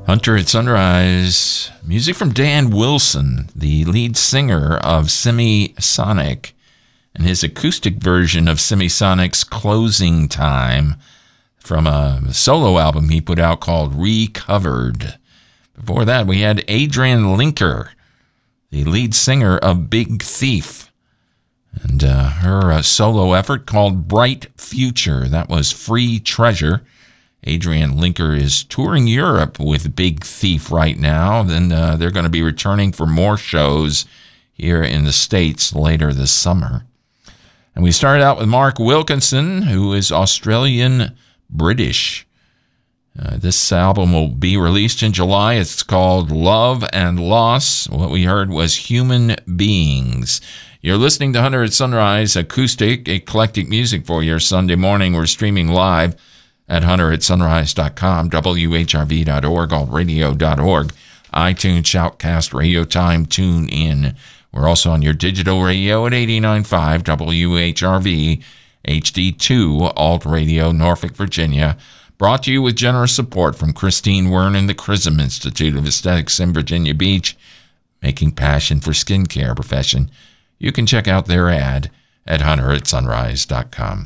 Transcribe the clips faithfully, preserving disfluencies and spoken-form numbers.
Hunter at Sunrise. Music from Dan Wilson, the lead singer of Semisonic, and his acoustic version of Semisonic's Closing Time from a solo album he put out called Recovered. Before that, we had Adrienne Linker, the lead singer of Big Thief, and uh, her uh, solo effort called Bright Future. That was Free Treasure. Adrienne Linker is touring Europe with Big Thief right now. Then uh, they're going to be returning for more shows here in the States later this summer. And we started out with Mark Wilkinson, who is Australian-British. Uh, this album will be released in July. It's called Love and Loss. What we heard was Human Beings. You're listening to Hunter at Sunrise, acoustic, eclectic music for your Sunday morning. We're streaming live at hunter at sunrise dot com, W H R V dot org, alt radio dot org, iTunes, Shoutcast, Radio Time, Tune In. We're also on your digital radio at eighty-nine point five W H R V, H D two, Alt Radio, Norfolk, Virginia. Brought to you with generous support from Christine Wern and the Chrism Institute of Aesthetics in Virginia Beach, making passion for skincare profession. You can check out their ad at hunter at sunrise dot com.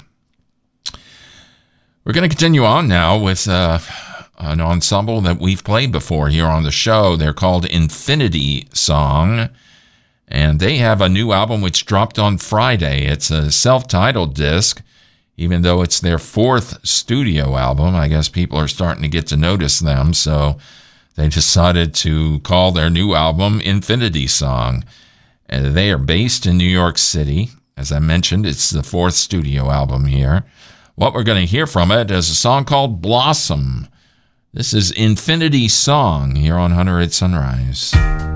We're going to continue on now with uh, an ensemble that we've played before here on the show. They're called Infinity Song, and they have a new album which dropped on Friday. It's a self-titled disc, even though it's their fourth studio album. I guess people are starting to get to notice them, so they decided to call their new album Infinity Song. And they are based in New York City. As I mentioned, it's the fourth studio album here. What we're going to hear from it is a song called Blossom. This is Infinity Song here on Hunter at Sunrise.